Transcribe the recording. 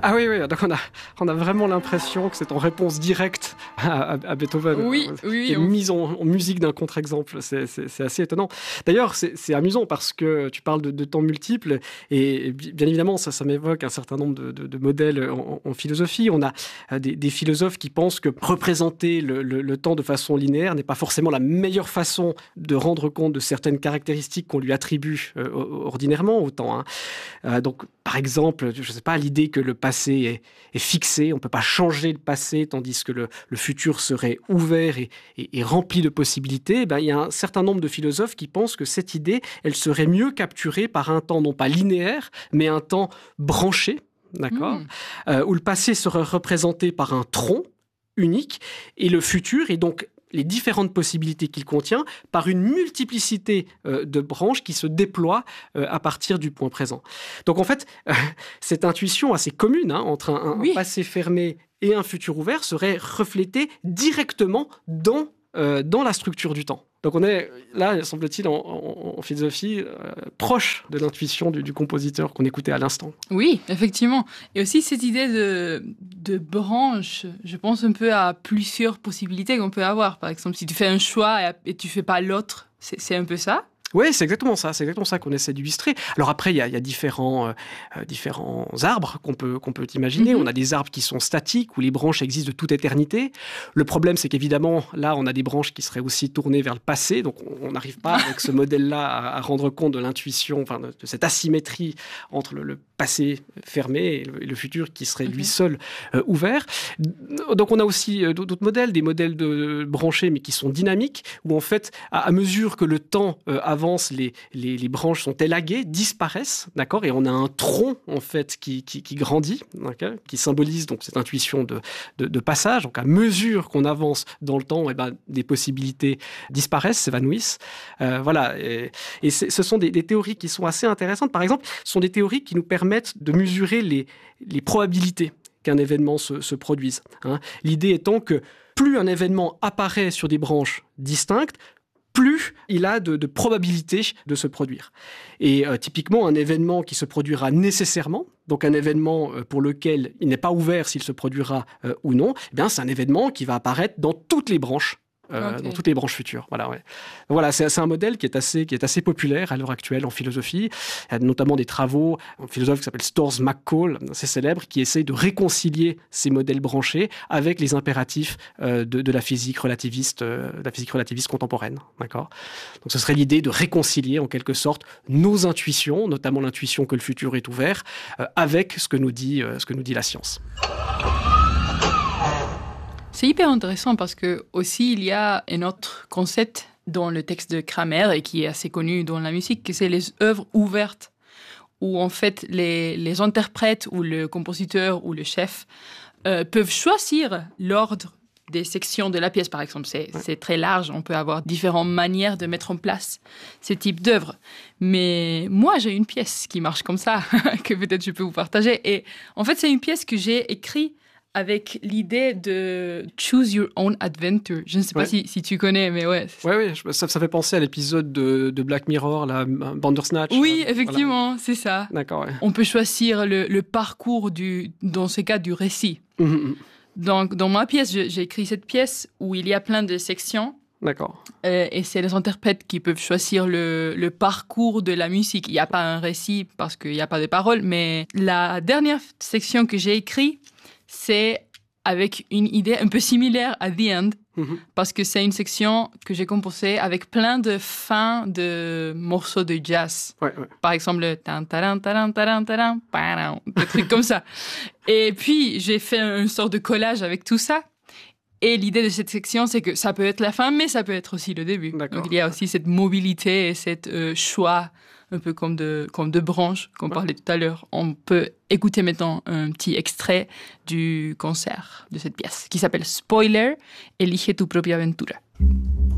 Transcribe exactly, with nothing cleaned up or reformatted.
Ah oui, oui, donc on a, on a vraiment l'impression que c'est en réponse directe à, à, à Beethoven. Oui, oui. Qui est mise en, en musique d'un contre-exemple. C'est, c'est, c'est assez étonnant. D'ailleurs, c'est, c'est amusant parce que tu parles de, de temps multiples et, et bien évidemment, ça, ça m'évoque un certain nombre de, de, de modèles en, en philosophie. On a des, des philosophes qui pensent que représenter le, le, le temps de façon linéaire n'est pas forcément la meilleure façon de rendre compte de certaines caractéristiques qu'on lui attribue euh, ordinairement au temps. Hein. Euh, donc, par exemple, je ne sais pas, l'idée que le passé est, est fixé, on ne peut pas changer le passé, tandis que le, le futur serait ouvert et, et, et rempli de possibilités, eh ben, il y a un certain nombre de philosophes qui pensent que cette idée, elle serait mieux capturée par un temps non pas linéaire, mais un temps branché, d'accord, mmh. euh, où le passé serait représenté par un tronc unique, et le futur est donc les différentes possibilités qu'il contient par une multiplicité euh, de branches qui se déploient euh, à partir du point présent. Donc en fait, euh, cette intuition assez commune hein, entre un, un, oui. un passé fermé et un futur ouvert serait reflétée directement dans, euh, dans la structure du temps. Donc on est là, semble-t-il, en, en, en philosophie, euh, proche de l'intuition du, du compositeur qu'on écoutait à l'instant. Oui, effectivement. Et aussi cette idée de, de branche, je pense un peu à plusieurs possibilités qu'on peut avoir. Par exemple, si tu fais un choix et, et tu fais pas l'autre, c'est, c'est un peu ça. Oui, c'est exactement ça. C'est exactement ça qu'on essaie d'illustrer. Alors après, il y a, il y a différents, euh, différents arbres qu'on peut, qu'on peut imaginer. Mm-hmm. On a des arbres qui sont statiques, où les branches existent de toute éternité. Le problème, c'est qu'évidemment, là, on a des branches qui seraient aussi tournées vers le passé. Donc, on n'arrive pas, avec ce modèle-là, à, à rendre compte de l'intuition, enfin, de, de cette asymétrie entre le, le passé fermé et le, et le futur qui serait, lui, mm-hmm. seul euh, ouvert. Donc, on a aussi euh, d'autres modèles, des modèles de branchés, mais qui sont dynamiques, où, en fait, à, à mesure que le temps euh, avance, Les, les, les branches sont élaguées, disparaissent, d'accord, et on a un tronc en fait qui, qui, qui grandit, okay, qui symbolise donc cette intuition de, de, de passage. Donc à mesure qu'on avance dans le temps, eh ben, des possibilités disparaissent, s'évanouissent. Euh, voilà, et, et ce sont des, des théories qui sont assez intéressantes. Par exemple, ce sont des théories qui nous permettent de mesurer les, les probabilités qu'un événement se, se produise. Hein. L'idée étant que plus un événement apparaît sur des branches distinctes, plus il a de, de probabilités de se produire. Et euh, typiquement, un événement qui se produira nécessairement, donc un événement euh, pour lequel il n'est pas ouvert s'il se produira euh, ou non, eh bien, c'est un événement qui va apparaître dans toutes les branches. Euh, okay. Dans toutes les branches futures. Voilà, ouais. Voilà, c'est, c'est un modèle qui est, assez, qui est assez populaire à l'heure actuelle en philosophie. Il y a notamment des travaux, un philosophe qui s'appelle Storrs McCall, assez célèbre, qui essaye de réconcilier ces modèles branchés avec les impératifs euh, de, de la physique relativiste, euh, la physique relativiste contemporaine. D'accord ? Donc ce serait l'idée de réconcilier en quelque sorte nos intuitions, notamment l'intuition que le futur est ouvert, euh, avec ce que nous dit, euh, ce que nous dit la science. C'est hyper intéressant parce que aussi il y a un autre concept dans le texte de Cramer et qui est assez connu dans la musique, que c'est les œuvres ouvertes, où en fait les, les interprètes ou le compositeur ou le chef euh, peuvent choisir l'ordre des sections de la pièce, par exemple. C'est, ouais. c'est très large, on peut avoir différentes manières de mettre en place ce type d'œuvre. Mais moi, j'ai une pièce qui marche comme ça, que peut-être je peux vous partager. Et en fait, c'est une pièce que j'ai écrite avec l'idée de Choose Your Own Adventure. Je ne sais pas ouais. si, si tu connais, mais ouais. Oui, oui, ça, ça fait penser à l'épisode de, de Black Mirror, la Bandersnatch. Oui, là, effectivement, voilà. C'est ça. D'accord, ouais. On peut choisir le, le parcours, du, dans ce cas, du récit. Mm-hmm. Donc, dans ma pièce, j'ai écrit cette pièce où il y a plein de sections. D'accord. Euh, et c'est les interprètes qui peuvent choisir le, le parcours de la musique. Il n'y a pas un récit parce qu'il n'y a pas de paroles, mais la dernière section que j'ai écrite, c'est avec une idée un peu similaire à The End, mm-hmm. parce que c'est une section que j'ai composée avec plein de fins de morceaux de jazz. Ouais, ouais. Par exemple, le tan taran taran taran taran taran, des trucs comme ça. Et puis, j'ai fait une sorte de collage avec tout ça. Et l'idée de cette section, c'est que ça peut être la fin, mais ça peut être aussi le début. D'accord. Donc, il y a aussi cette mobilité et cette euh, choix, un peu comme de, comme de branches qu'on ouais. parlait tout à l'heure. On peut écouter maintenant un petit extrait du concert de cette pièce qui s'appelle Spoiler, Elige tu propia aventura.